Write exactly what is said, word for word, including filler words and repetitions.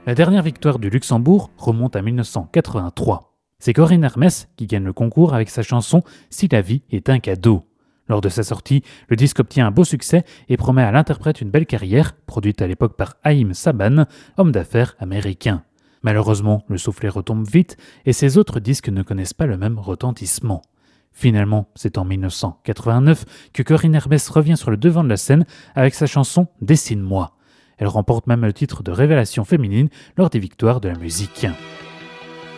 La dernière victoire du Luxembourg remonte à mille neuf cent quatre-vingt-trois. C'est Corinne Hermès qui gagne le concours avec sa chanson « Si la vie est un cadeau ». Lors de sa sortie, le disque obtient un beau succès et promet à l'interprète une belle carrière, produite à l'époque par Haïm Saban, homme d'affaires américain. Malheureusement, le soufflet retombe vite et ses autres disques ne connaissent pas le même retentissement. Finalement, c'est en mille neuf cent quatre-vingt-neuf que Corinne Hermès revient sur le devant de la scène avec sa chanson « Dessine-moi ». Elle remporte même le titre de révélation féminine lors des victoires de la musique.